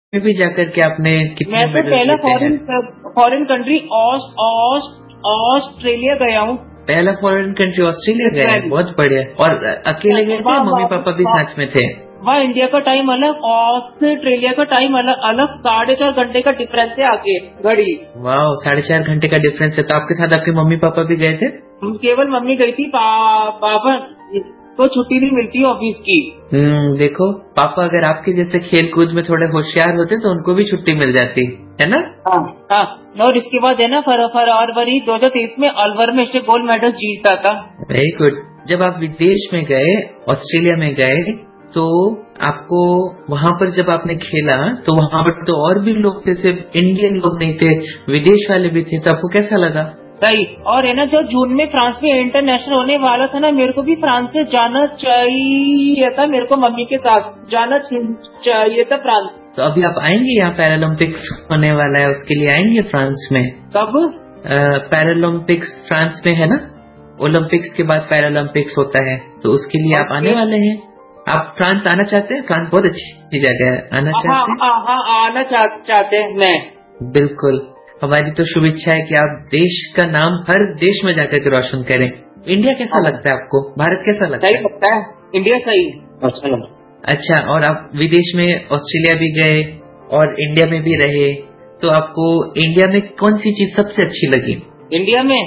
में भी जाकर के आपने कितने मैं तो मेडल्स पहला जीते हैं? फॉरेन कंट्री ऑस्ट्रेलिया गया हूँ। पहला फॉरेन कंट्री ऑस्ट्रेलिया गए हैं, बहुत बढ़िया। और अकेले गए थे, मम्मी पापा भी साथ में थे? वहाँ इंडिया का टाइम अलग, ऑस्ट्रेलिया का टाइम अलग अलग, 4.5 घंटे का डिफरेंस है आगे घड़ी। वाह, 4.5 घंटे का डिफरेंस है। तो आपके साथ आपके मम्मी पापा भी गए थे? केवल मम्मी गई थी, पापा को छुट्टी नहीं मिलती ऑफिस की। देखो, पापा अगर आपके जैसे खेल कूद में थोड़े होशियार होते तो उनको भी छुट्टी मिल जाती है ना? हाँ। और इसके बाद है ना फरवरी 2023 में अलवर में से गोल्ड मेडल जीता था। Very good. जब आप विदेश में गए, ऑस्ट्रेलिया में गए, तो आपको वहाँ पर जब आपने खेला तो वहाँ पर तो और भी लोग थे, सिर्फ इंडियन लोग नहीं थे, विदेश वाले भी थे। तो आपको कैसा लगा? सही। और है ना, जो जून में फ्रांस में इंटरनेशनल होने वाला था ना, मेरे को भी फ्रांस से जाना चाहिए था, मेरे को मम्मी के साथ जाना चाहिए था फ्रांस। तो अभी आप आएंगे, यहाँ पैरालंपिक्स होने वाला है, उसके लिए आएंगे फ्रांस में? कब? पैरालंपिक्स फ्रांस में है ना, ओलंपिक्स के बाद पैरालंपिक्स होता है, तो उसके लिए आप आने वाले हैं। आप फ्रांस आना चाहते हैं? फ्रांस बहुत अच्छी जगह है, आना चाहते हैं? हाँ, आना चाहते हैं मैं। बिल्कुल, हमारी तो शुभ इच्छा है कि आप देश का नाम हर देश में जाकर के रोशन करें। इंडिया कैसा लगता है आपको? भारत कैसा लगता है? सही लगता है, इंडिया सही। अच्छा, और आप विदेश में ऑस्ट्रेलिया भी गए और इंडिया में भी रहे, तो आपको इंडिया में कौन सी चीज सबसे अच्छी लगी? इंडिया में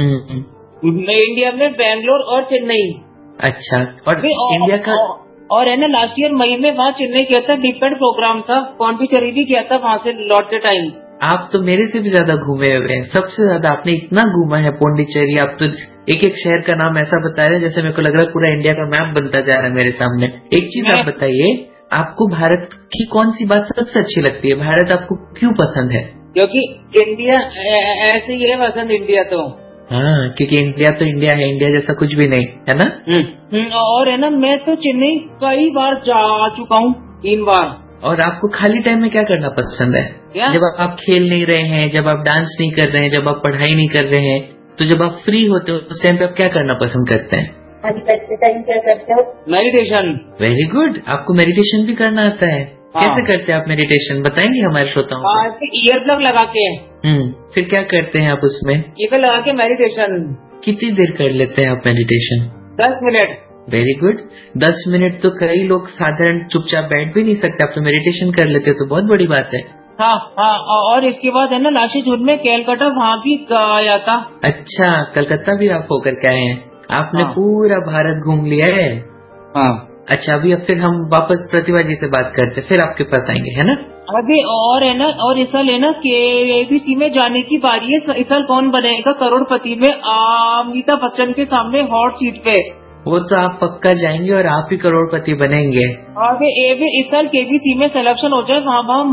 इंडिया में बेंगलोर और चेन्नई। अच्छा, और इंडिया का? और है ना, लास्ट ईयर मई में वहाँ चेन्नई गया था, डिफेंट प्रोग्राम था, पौंडीचेरी भी गया था वहाँ से लौटते टाइम। आप तो मेरे से भी ज्यादा घूमे हुए हैं, सबसे ज्यादा आपने इतना घूमा है पौंडीचेरी। आप तो एक एक शहर का नाम ऐसा बता रहे हैं जैसे मेरे को लग रहा है पूरा इंडिया का मैप बनता जा रहा है मेरे सामने। एक चीज आप बताइए, आपको भारत की कौन सी बात सबसे अच्छी लगती है? भारत आपको क्यों पसंद है? क्योंकि इंडिया ऐसे ही है पसंद, इंडिया तो। हाँ, क्योंकि इंडिया तो इंडिया है, इंडिया जैसा कुछ भी नहीं है ना। और है ना, मैं तो चेन्नई कई बार जा चुका हूँ, 3 बार। और आपको खाली टाइम में क्या करना पसंद है? जब आप खेल नहीं रहे हैं, जब आप डांस नहीं कर रहे हैं, जब आप पढ़ाई नहीं कर रहे हैं, तो जब आप फ्री होते हो उस टाइम पे आप क्या करना पसंद करते हैं? क्या करते हो? मेडिटेशन। वेरी गुड, आपको मेडिटेशन भी करना आता है? कैसे करते हैं आप मेडिटेशन, बताएंगे हमारे श्रोताओं को? ईयर प्लग लगा के। फिर क्या करते हैं आप उसमें? ईयर लगा के मेडिटेशन। कितनी देर कर लेते हैं आप meditation? 10 minute. Very good. 10 minute तो कई लोग साधारण चुपचाप बैठ भी नहीं सकते, आप तो मेडिटेशन कर लेते, तो बहुत बड़ी बात है। हाँ, और इसके बाद है ना, लास्ट जून में कैलकाटा वहाँ भी गया था। अच्छा, कलकत्ता भी आप होकर के आए हैं? आपने पूरा भारत घूम लिया है। हाँ। अच्छा, अभी अब फिर हम वापस प्रतिभा जी से बात करते, फिर आपके पास आएंगे, है ना? अभी और है ना, और इस साल है ना केबीसी में जाने की बारी है। इस साल कौन बनेगा करोड़पति में? अमिताभ बच्चन के सामने हॉट सीट पे। वो तो आप पक्का जाएंगे और आप ही करोड़पति बनेंगे। अभी इस साल केबीसी में सिलेक्शन हो जाए, वहाँ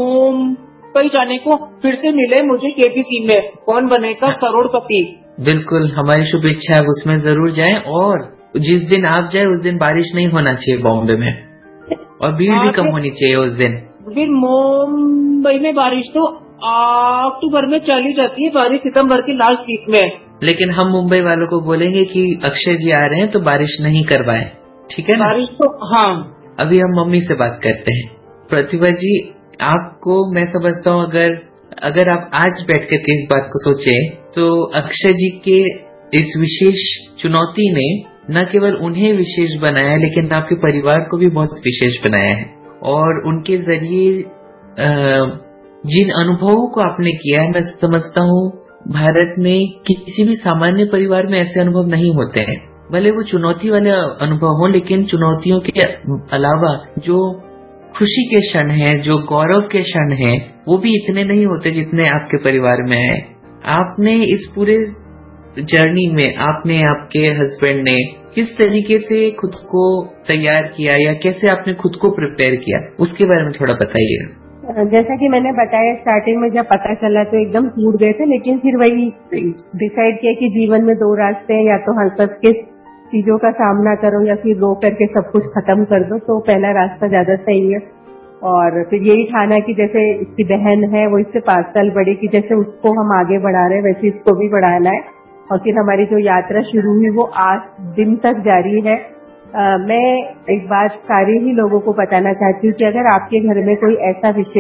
मुंबई जाने को फिर से मिले मुझे केबीसी में, कौन बनेगा करोड़पति? बिल्कुल, हमारी शुभ इच्छा है उसमें जरूर जाएं, और जिस दिन आप जाए उस दिन बारिश नहीं होना चाहिए बॉम्बे में, और भीड़ भी कम होनी चाहिए उस दिन। फिर मुंबई में बारिश तो अक्टूबर में चली जाती है, बारिश सितंबर की लास्ट वीक में। लेकिन हम मुंबई वालों को बोलेंगे कि अक्षय जी आ रहे हैं तो बारिश नहीं करवाएं, ठीक है ना? बारिश तो हाँ। अभी हम मम्मी से बात करते हैं। प्रतिभा जी, आपको मैं समझता हूँ अगर आप आज बैठ करके इस बात को सोचे तो अक्षय जी के इस विशेष चुनौती ने न केवल उन्हें विशेष बनाया लेकिन आपके परिवार को भी बहुत विशेष बनाया है, और उनके जरिए जिन अनुभवों को आपने किया है, मैं समझता हूँ भारत में किसी भी सामान्य परिवार में ऐसे अनुभव नहीं होते हैं। भले वो चुनौती वाले अनुभव हो, लेकिन चुनौतियों के अलावा जो खुशी के क्षण हैं, जो गौरव के क्षण हैं, वो भी इतने नहीं होते जितने आपके परिवार में है। आपने इस पूरे जर्नी में आपने, आपके हस्बैंड ने किस तरीके से खुद को तैयार किया, या कैसे आपने खुद को प्रिपेयर किया, उसके बारे में थोड़ा बताइए। जैसा कि मैंने बताया, स्टार्टिंग में जब पता चला तो एकदम टूट गए थे, लेकिन फिर वही डिसाइड किया कि जीवन में 2 रास्ते हैं, या तो हंस के चीजों का सामना करो या फिर रो करके सब कुछ खत्म कर दो। तो पहला रास्ता ज्यादा सही है। और फिर यही ठाना कि जैसे इसकी बहन है वो इससे 5 साल बड़ी, की जैसे उसको हम आगे बढ़ा रहे हैं वैसे इसको भी बढ़ाना है। और फिर हमारी जो यात्रा शुरू हुई वो आज दिन तक जारी है। मैं एक बात सारे ही लोगों को बताना चाहती हूँ कि अगर आपके घर में कोई ऐसा विषय